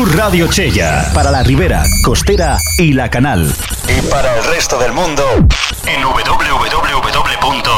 Radio Chella, para la Ribera, Costera y La Canal. Y para el resto del mundo, en www.radiochella.com.